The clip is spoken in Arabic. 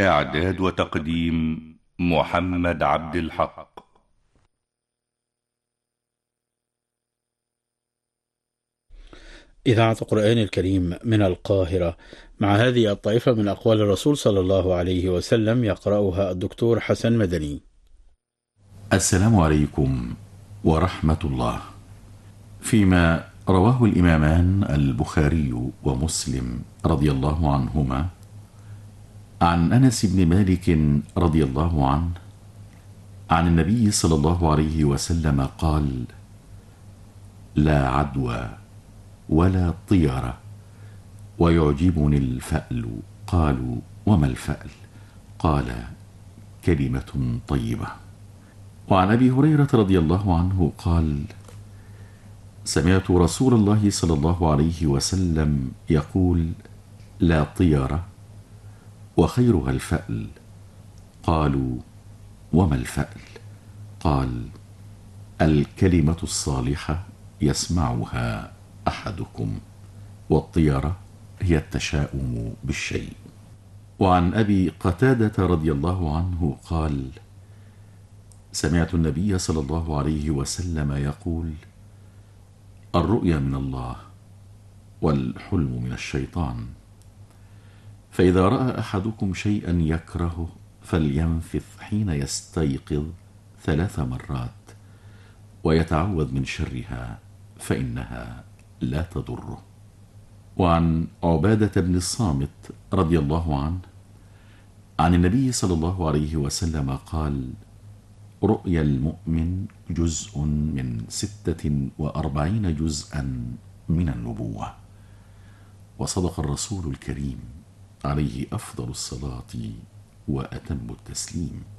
إعداد وتقديم محمد عبد الحق. إذاعة القرآن الكريم من القاهرة، مع هذه الطائفة من أقوال الرسول صلى الله عليه وسلم، يقرأها الدكتور حسن مدني. السلام عليكم ورحمة الله. فيما رواه الإمامان البخاري ومسلم رضي الله عنهما عن أنس بن مالك رضي الله عنه عن النبي صلى الله عليه وسلم قال: لا عدوى ولا طيرة ويعجبني الفأل. قالوا: وما الفأل؟ قال: كلمة طيبة. وعن أبي هريرة رضي الله عنه قال: سمعت رسول الله صلى الله عليه وسلم يقول: لا طيرة وخيرها الفأل. قالوا: وما الفأل؟ قال: الكلمة الصالحة يسمعها أحدكم، والطيرة هي التشاؤم بالشيء. وعن أبي قتادة رضي الله عنه قال: سمعت النبي صلى الله عليه وسلم يقول: الرؤيا من الله والحلم من الشيطان، فإذا رأى أحدكم شيئا يكرهه فلينفث حين يستيقظ 3 مرات ويتعوذ من شرها فإنها لا تضره. وعن عبادة بن الصامت رضي الله عنه عن النبي صلى الله عليه وسلم قال: رؤيا المؤمن جزء من 46 جزءا من النبوة. وصدق الرسول الكريم عليه أفضل الصلاة وأتم التسليم.